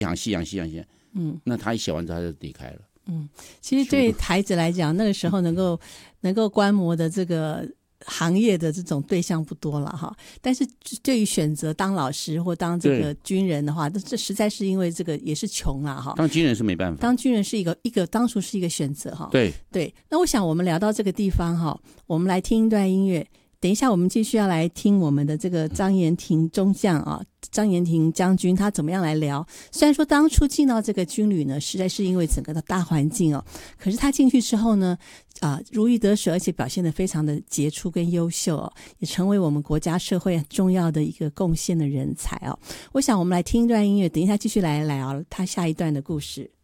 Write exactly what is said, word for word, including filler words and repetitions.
养戏养戏养戏，嗯，那他一写完之后他就离开了。 嗯，其实对孩子来讲，那个时候能够能够观摩的这个行业的这种对象不多了哈。但是对于选择当老师或当这个军人的话，这实在是因为这个也是穷啦哈。 当军人是没办法， 当军人是一个一个当初是一个选择哈。 对对，那我想我们聊到这个地方哈，我们来听一段音乐。等一下我们继续要来听我们的这个张延廷中将啊，张延廷将军他怎么样来聊。虽然说当初进到这个军旅呢，实在是因为整个的大环境哦，可是他进去之后呢啊，如鱼得水，而且表现得非常的杰出跟优秀哦，也成为我们国家社会很重要的一个贡献的人才哦。我想我们来听一段音乐，等一下继续来聊他下一段的故事。